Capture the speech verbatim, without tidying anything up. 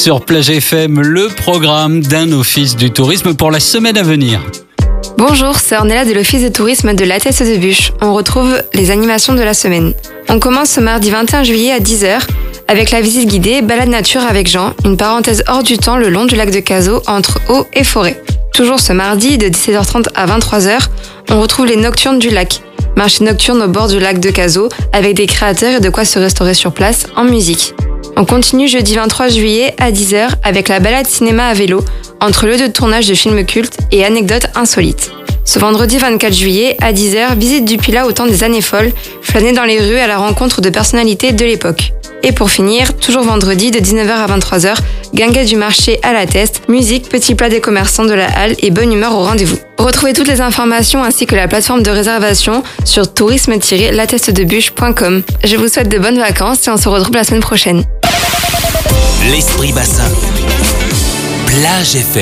sur Plage F M, le programme d'un office du tourisme pour la semaine à venir. Bonjour, c'est Ornella de l'Office de tourisme de La Teste de Buch. On retrouve les animations de la semaine. On commence ce mardi vingt et un juillet à dix heures avec la visite guidée Balade nature avec Jean, une parenthèse hors du temps le long du lac de Cazaux entre eau et forêt. Toujours ce mardi de dix-sept heures trente à vingt-trois heures, on retrouve les Nocturnes du lac. Marché nocturne au bord du lac de Cazaux avec des créateurs et de quoi se restaurer sur place en musique. On continue jeudi vingt-trois juillet à dix heures avec la balade cinéma à vélo entre lieux de tournage de films cultes et anecdotes insolites. Ce vendredi vingt-quatre juillet à dix heures, visite du Pilat au temps des années folles, flâner dans les rues à la rencontre de personnalités de l'époque. Et pour finir, toujours vendredi de dix-neuf heures à vingt-trois heures, guinguette du marché à la Teste, musique, petits plats des commerçants de la halle et bonne humeur au rendez-vous. Retrouvez toutes les informations ainsi que la plateforme de réservation sur tourisme tiret la teste de buch point com. Je vous souhaite de bonnes vacances et on se retrouve la semaine prochaine. L'Esprit Bassin. Plage F M.